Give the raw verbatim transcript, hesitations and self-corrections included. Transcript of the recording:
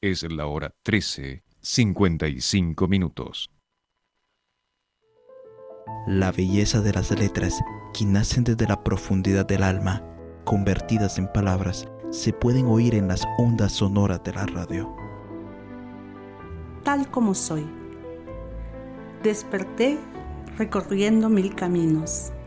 Es la hora trece, cincuenta y cinco minutos. La belleza de las letras, que nacen desde la profundidad del alma, convertidas en palabras, se pueden oír en las ondas sonoras de la radio. Tal como soy. Desperté recorriendo mil caminos.